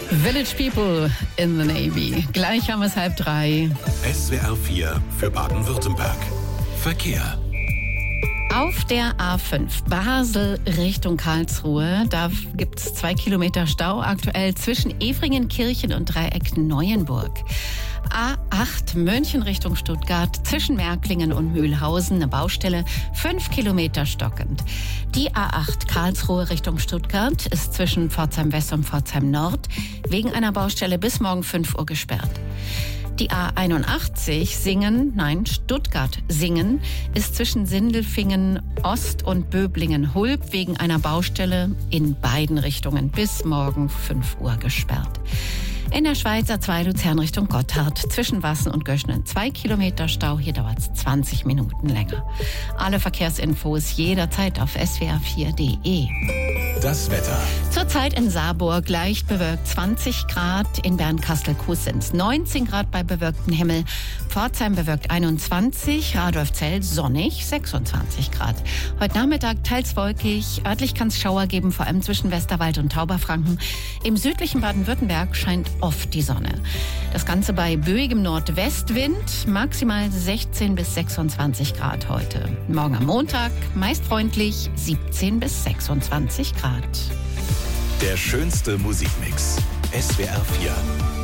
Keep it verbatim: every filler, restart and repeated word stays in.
Village People in the Navy. Gleich haben wir es halb drei. S W R vier für Baden-Württemberg. Verkehr. Auf der A fünf Basel Richtung Karlsruhe, da gibt es zwei Kilometer Stau aktuell zwischen Efringenkirchen und Dreieck Neuenburg. A acht München Richtung Stuttgart, zwischen Märklingen und Mühlhausen eine Baustelle, fünf Kilometer stockend. Die A acht Karlsruhe Richtung Stuttgart ist zwischen Pforzheim West und Pforzheim Nord wegen einer Baustelle bis morgen fünf Uhr gesperrt. Die A einundachtzig Singen, nein, Stuttgart-Singen ist zwischen Sindelfingen Ost und Böblingen-Hulb wegen einer Baustelle in beiden Richtungen bis morgen fünf Uhr gesperrt. In der Schweiz A zwei Luzern Richtung Gotthard zwischen Wassen und Göschnen zwei Kilometer Stau, hier dauert es zwanzig Minuten länger. Alle Verkehrsinfos jederzeit auf s w r vier punkt d e. Das Wetter. Zurzeit in Saarburg leicht bewölkt zwanzig Grad, in Bernkastel-Kues sind es neunzehn Grad bei bewölktem Himmel, Pforzheim bewölkt einundzwanzig, Radolfzell sonnig sechsundzwanzig Grad. Heute Nachmittag teils wolkig, örtlich kann es Schauer geben, vor allem zwischen Westerwald und Tauberfranken. Im südlichen Baden-Württemberg scheint oft die Sonne. Das Ganze bei böigem Nordwestwind, maximal sechzehn bis sechsundzwanzig Grad heute. Morgen am Montag meist freundlich siebzehn bis sechsundzwanzig Grad. Der schönste Musikmix. S W R vier.